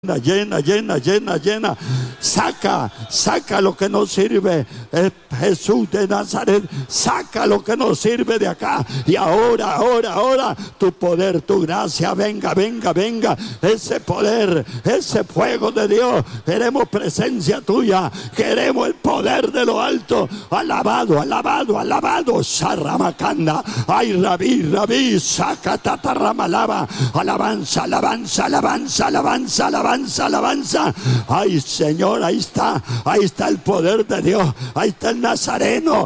Llena, llena, llena, llena. Saca lo que no sirve. Jesús de Nazaret, saca lo que no sirve de acá. Y ahora, tu poder, tu gracia, venga. Ese poder, ese fuego de Dios. Queremos presencia tuya. Queremos el poder de lo alto. Alabado. Sarramacanda. Ay, rabí, saca tatarramalaba. Alabanza. Ay, Señor, ahí está el poder de Dios. Ahí está el Nazareno.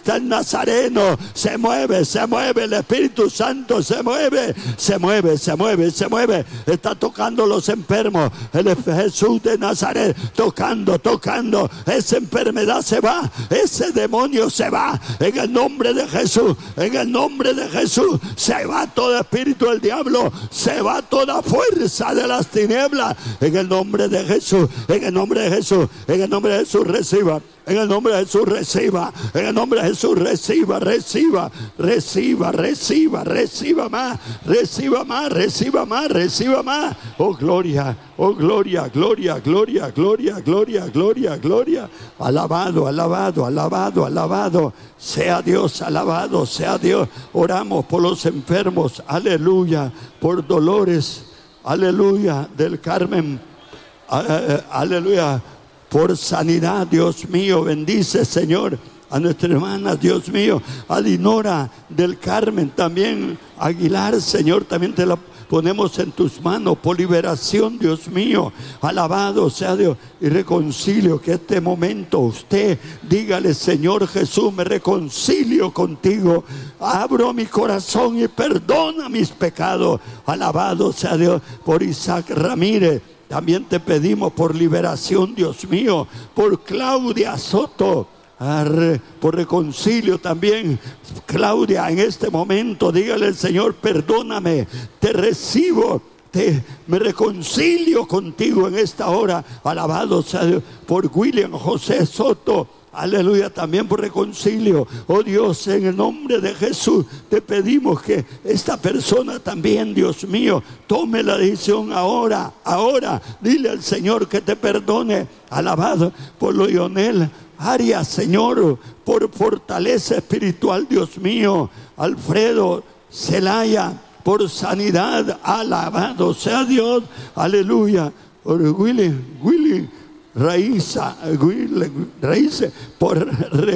Se mueve el Espíritu Santo. Se mueve. Está tocando los enfermos. El Jesús de Nazaret tocando. Esa enfermedad se va. Ese demonio se va. En el nombre de Jesús. Se va todo espíritu del diablo. Se va toda fuerza de las tinieblas. En el nombre de Jesús, reciba. En el nombre de Jesús, reciba. En el nombre de Jesús, reciba más. Oh, gloria. Alabado. Sea Dios, alabado sea Dios. Oramos por los enfermos. Aleluya. Por Dolores. Aleluya, del Carmen, aleluya, por sanidad, Dios mío, bendice, Señor, a nuestra hermana, Dios mío, a Dinora del Carmen, también Aguilar, Señor, también te la ponemos en tus manos, por liberación, Dios mío, alabado sea Dios, y reconcilio, que este momento usted, dígale, Señor Jesús, me reconcilio contigo, abro mi corazón y perdona mis pecados, alabado sea Dios, por Isaac Ramírez, también te pedimos por liberación, Dios mío, por Claudia Soto, por reconcilio también, Claudia, en este momento, dígale al Señor, perdóname, te recibo, me reconcilio contigo en esta hora, alabado sea Dios, por William José Soto, aleluya, también por reconcilio. Oh Dios, en el nombre de Jesús te pedimos que esta persona también, Dios mío, tome la decisión ahora, dile al Señor que te perdone, alabado por Lionel Arias, Señor, por fortaleza espiritual, Dios mío, Alfredo Celaya, por sanidad, alabado sea Dios, aleluya, por Willy Raíza, por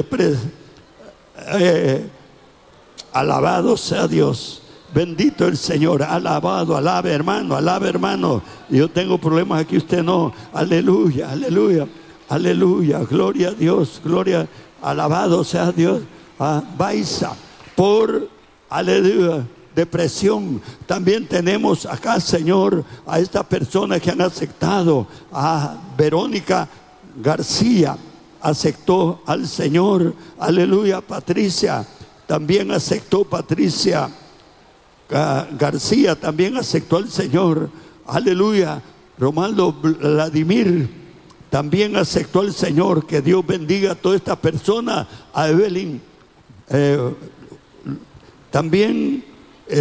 alabado sea Dios, bendito el Señor, alabado, alaba hermano, yo tengo problemas aquí, usted no, aleluya, gloria a Dios, alabado sea Dios, Baiza, por aleluya, depresión, también tenemos acá, Señor, a estas personas que han aceptado, a Verónica García, aceptó al Señor, aleluya, Patricia, también aceptó Patricia García, también aceptó al Señor, aleluya, Romaldo Vladimir, también aceptó al Señor, que Dios bendiga a todas estas personas, a Evelyn, también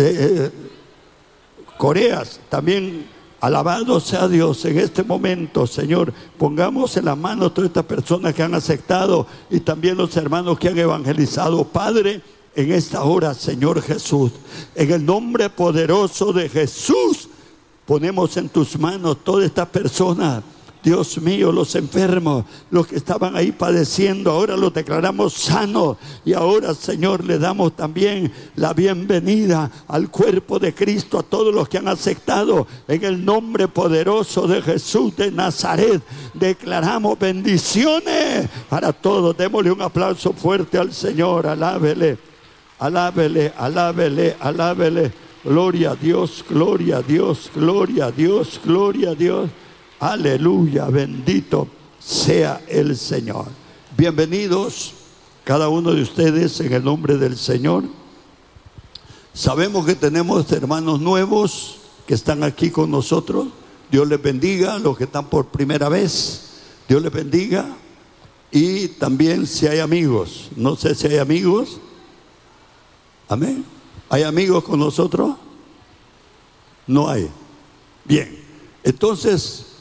Coreas, también alabado sea Dios en este momento, Señor, pongamos en las manos todas estas personas que han aceptado y también los hermanos que han evangelizado, Padre, en esta hora, Señor Jesús, en el nombre poderoso de Jesús, ponemos en tus manos todas estas personas, Dios mío, los enfermos, los que estaban ahí padeciendo, ahora los declaramos sanos. Y ahora, Señor, le damos también la bienvenida al cuerpo de Cristo, a todos los que han aceptado. En el nombre poderoso de Jesús de Nazaret, declaramos bendiciones para todos. Démosle un aplauso fuerte al Señor. Alábele. Gloria a Dios, gloria a Dios, gloria a Dios, gloria a Dios. Aleluya, bendito sea el Señor. Bienvenidos cada uno de ustedes en el nombre del Señor. Sabemos que tenemos hermanos nuevos que están aquí con nosotros. Dios les bendiga a los que están por primera vez. Dios les bendiga. Y también si hay amigos, no sé si hay amigos. Amén. ¿Hay amigos con nosotros? No hay. Bien, entonces